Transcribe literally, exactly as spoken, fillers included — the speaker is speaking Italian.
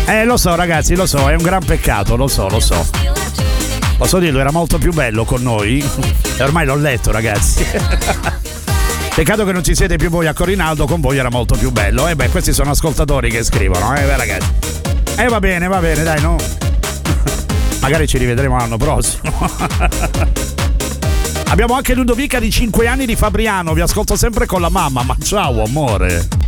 Eh, lo so ragazzi, lo so, è un gran peccato, lo so, lo so. Posso dirlo, era molto più bello con noi. E ormai l'ho letto, ragazzi. Peccato che non ci siete più voi a Corinaldo, con voi era molto più bello. E eh beh, questi sono ascoltatori che scrivono, eh ragazzi. E eh, va bene, va bene, dai, no. Magari ci rivedremo l'anno prossimo. Abbiamo anche Ludovica di cinque anni di Fabriano, vi ascolto sempre con la mamma, ma ciao amore.